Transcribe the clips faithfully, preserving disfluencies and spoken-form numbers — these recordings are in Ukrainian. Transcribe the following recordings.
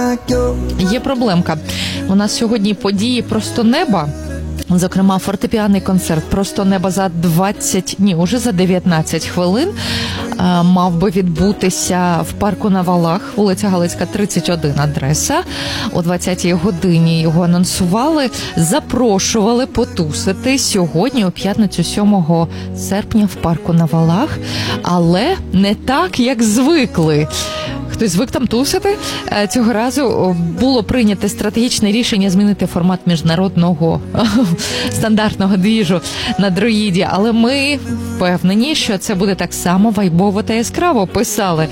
Є проблемка. У нас сьогодні події «Просто неба». Зокрема, фортепіанний концерт «Просто неба» за двадцять, ні, уже за дев'ятнадцять хвилин а, мав би відбутися в парку на Валах, вулиця Галицька, тридцять один, адреса. О двадцятій годині його анонсували, запрошували потусити сьогодні, у п'ятницю, сьомого серпня, в парку на Валах, але не так, як звикли. Хтось звик там тусити. Цього разу було прийнято стратегічне рішення змінити формат міжнародного стандартного двіжу на Друїді. Але ми впевнені, що це буде так само вайбово та яскраво, писали,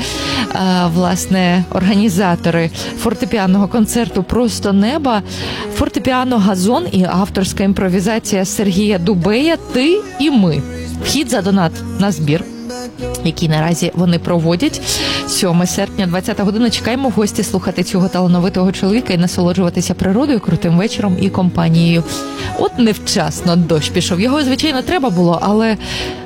власне, організатори фортепіанного концерту «Просто неба». Фортепіано «Газон» і авторська імпровізація Сергія Дубея «Ти і ми». Вхід за донат на збір, який наразі вони проводять. сьомого серпня, двадцята година. Чекаємо в гості слухати цього талановитого чоловіка і насолоджуватися природою, крутим вечором і компанією. От невчасно дощ пішов. Його, звичайно, треба було, але,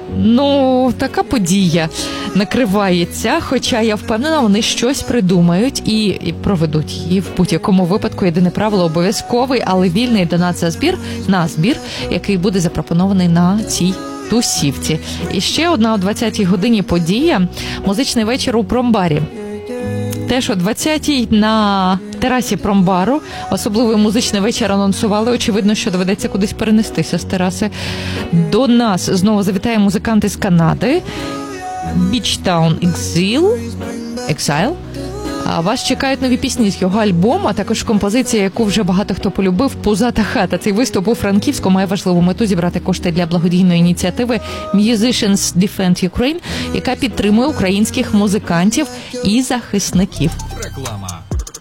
ну, така подія накривається. Хоча, я впевнена, вони щось придумають і, і проведуть її в будь-якому випадку. Єдине правило – обов'язковий, але вільний донат за збір, на збір, який буде запропонований на цій тусівці. І ще одна о двадцятій годині подія – музичний вечір у промбарі. Теж о двадцятій на терасі промбару особливий музичний вечір анонсували. Очевидно, що доведеться кудись перенестися з тераси. До нас знову завітає музиканти з Канади. Beach Town Exile. Exile. А вас чекають нові пісні з його альбому, а також композиція, яку вже багато хто полюбив, «Пузата хата». Цей виступ у Франківську має важливу мету зібрати кошти для благодійної ініціативи Musicians Defend Ukraine, яка підтримує українських музикантів і захисників. Реклама.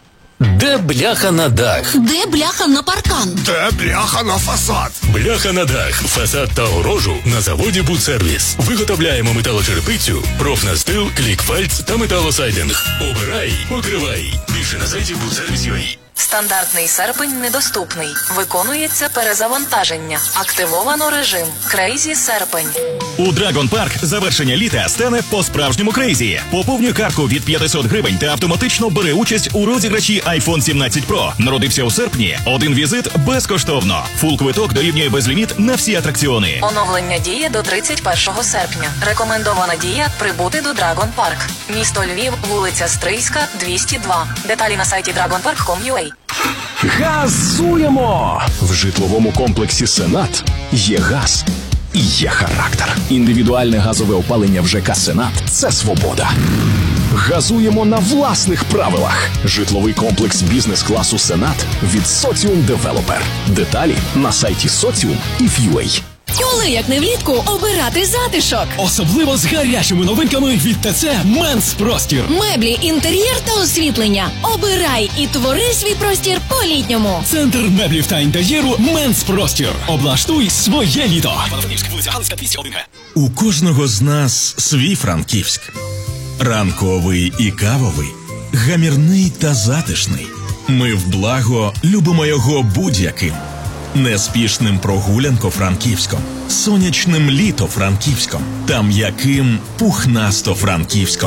Де бляха на дах? Де бляха на паркан? Де бляха на фасад? Бляха на дах, фасад та огорожу на заводі «Будсервіс». Виготовляємо металочерепицю, профнастил, клікфальц та металосайдинг. Обирай, покривай. Більше на сайті будсервіс крапка ю а. Стандартний серпень недоступний. Виконується перезавантаження. Активовано режим. Крейзі серпень. У Драгон Парк завершення літа стане по-справжньому крейзі. Поповнюй картку від п'ятсот гривень та автоматично бери участь у розіграші айфон сімнадцять про. Народився у серпні? Один візит безкоштовно. Фул квиток дорівнює безліміт на всі атракціони. Оновлення діє до тридцять першого серпня. Рекомендована дія – прибути до Драгон Парк. Місто Львів, вулиця Стрийська, двісті два. Деталі на сайті драгон парк крапка ком крапка ю а. Газуємо! В житловому комплексі «Сенат» є газ і є характер. Індивідуальне газове опалення в ЖК «Сенат» – це свобода. Газуємо на власних правилах. Житловий комплекс бізнес-класу «Сенат» від Соціум Девелопер. Деталі на сайті соціум крапка ю а. Коли, як не влітку, обирати затишок? Особливо з гарячими новинками від ТЦ «Менс Простір». Меблі, інтер'єр та освітлення. Обирай і твори свій простір по-літньому. Центр меблів та інтер'єру «Менс Простір». Облаштуй своє літо. У кожного з нас свій Франківськ. Ранковий і кавовий, гамірний та затишний. Ми в благо любимо його будь-яким. Неспішним прогулянко Франківськом, сонячним літо Франківськом та м'яким пухнасто Франківськом.